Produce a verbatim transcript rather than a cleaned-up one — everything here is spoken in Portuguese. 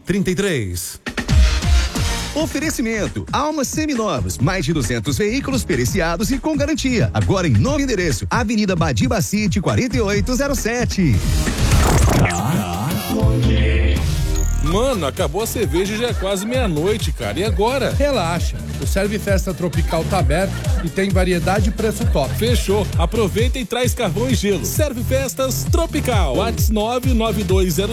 trinta e três. Oferecimento: Almas Seminovos, mais de duzentos veículos periciados e com garantia. Agora em novo endereço, Avenida Badiba City, quarenta e oito zero sete. Mano, acabou a cerveja e já é quase meia-noite, cara. E agora? Relaxa, o Serve Festa Tropical tá aberto e tem variedade e preço top. Fechou. Aproveita e traz carvão e gelo. Serve Festas Tropical. WhatsApp nove nove dois zero